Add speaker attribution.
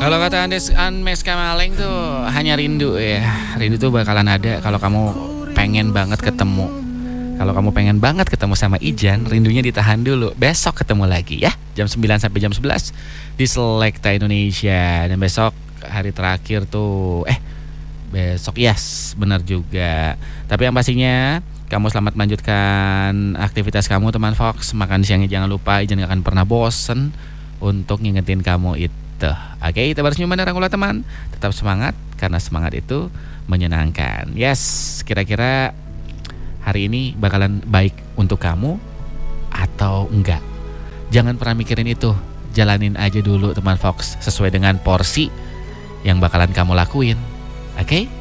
Speaker 1: Kalau kata Anmes Kamaleng tuh hanya rindu ya. Rindu tuh bakalan ada kalau kamu pengen banget ketemu. Kalau kamu pengen banget ketemu sama Ijan, rindunya ditahan dulu. Besok ketemu lagi ya, jam 9 sampai jam 11 di Selekta Indonesia. Dan besok hari terakhir tuh besok yes, benar juga. Tapi yang pastinya kamu selamat melanjutkan aktivitas kamu teman Fox. Makan siangnya jangan lupa, Ijan gak akan pernah bosen untuk ngingetin kamu itu. Oke, kita baru senyuman rangkula teman. Tetap semangat, karena semangat itu menyenangkan. Yes, kira-kira hari ini bakalan baik untuk kamu atau enggak? Jangan pernah mikirin itu. Jalanin aja dulu teman Fox, sesuai dengan porsi yang bakalan kamu lakuin. Oke?